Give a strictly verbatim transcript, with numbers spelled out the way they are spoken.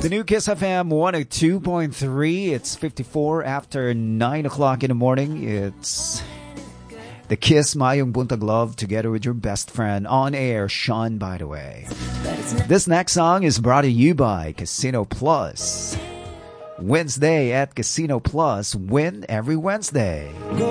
The new Kiss F M one oh two point three. It's fifty-four after nine o'clock in the morning. It's the Kiss Mayong Buntag Love together with your best friend on air, Sean, by the way. This next song is brought to you by Casino Plus. Wednesday at Casino Plus. Win every Wednesday.